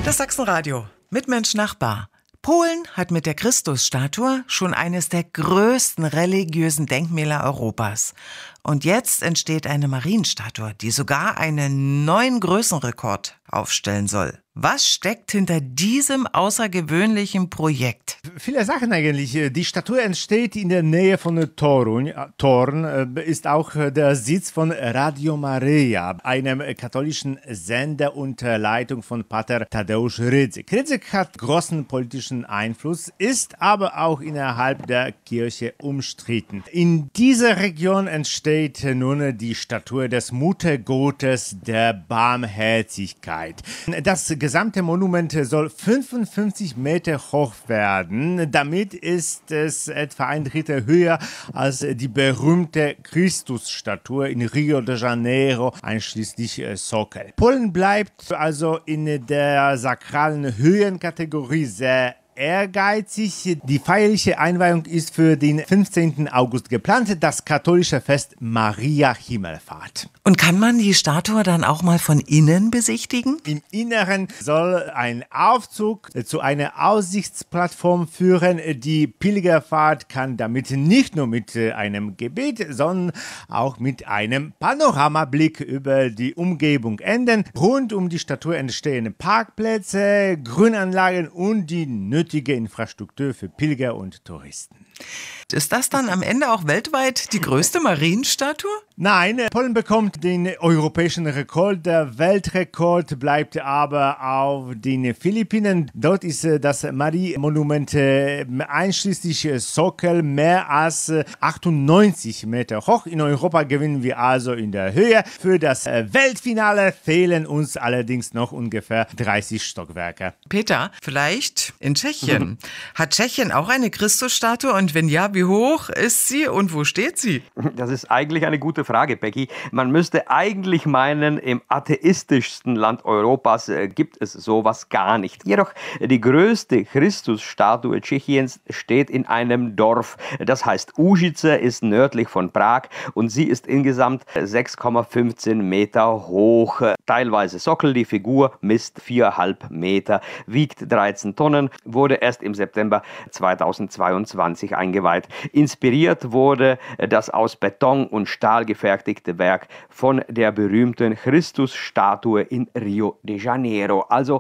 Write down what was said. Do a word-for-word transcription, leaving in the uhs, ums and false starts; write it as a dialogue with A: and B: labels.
A: Das Sachsenradio mit Mensch Nachbar. Polen hat mit der Christusstatue schon eines der größten religiösen Denkmäler Europas. Und jetzt entsteht eine Marienstatue, die sogar einen neuen Größenrekord aufstellen soll. Was steckt hinter diesem außergewöhnlichen Projekt?
B: Viele Sachen eigentlich. Die Statue entsteht in der Nähe von Torun. Thorn ist auch der Sitz von Radio Maria, einem katholischen Sender unter Leitung von Pater Tadeusz Rydzyk. Rydzyk hat großen politischen Einfluss, ist aber auch innerhalb der Kirche umstritten. In dieser Region entsteht nun die Statue des Muttergottes der Barmherzigkeit. Das gesamte Monument soll fünfundfünfzig Meter hoch werden. Damit ist es etwa ein Drittel höher als die berühmte Christusstatue in Rio de Janeiro, einschließlich Sockel. Polen bleibt also in der sakralen Höhenkategorie sehr ehrgeizig. Die feierliche Einweihung ist für den fünfzehnten August geplant, das katholische Fest Maria Himmelfahrt.
A: Und kann man die Statue dann auch mal von innen besichtigen?
B: Im Inneren soll ein Aufzug zu einer Aussichtsplattform führen. Die Pilgerfahrt kann damit nicht nur mit einem Gebet, sondern auch mit einem Panoramablick über die Umgebung enden. Rund um die Statue entstehen Parkplätze, Grünanlagen und die nötige Infrastruktur für Pilger und Touristen.
A: Ist das dann am Ende auch weltweit die größte Marienstatue?
B: Nein, Polen bekommt den europäischen Rekord. Der Weltrekord bleibt aber auf den Philippinen. Dort ist das Marie-Monument einschließlich Sockel mehr als achtundneunzig Meter hoch. In Europa gewinnen wir also in der Höhe. Für das Weltfinale fehlen uns allerdings noch ungefähr dreißig Stockwerke.
A: Peter, vielleicht in Tschechien. Hat Tschechien auch eine Christusstatue? Und wenn ja, wie hoch ist sie und wo steht sie?
C: Das ist eigentlich eine gute Frage, Becky. Man müsste eigentlich meinen, im atheistischsten Land Europas äh, gibt es sowas gar nicht. Jedoch die größte Christusstatue Tschechiens steht in einem Dorf. Das heißt Užice, ist nördlich von Prag und sie ist insgesamt sechs Komma fünfzehn Meter hoch. Teilweise Sockel, die Figur misst vier Komma fünf Meter, wiegt dreizehn Tonnen, wurde erst im September zweitausendzweiundzwanzig eingeweiht. Inspiriert wurde das aus Beton und Stahl gefertigte Werk von der berühmten Christusstatue in Rio de Janeiro. Also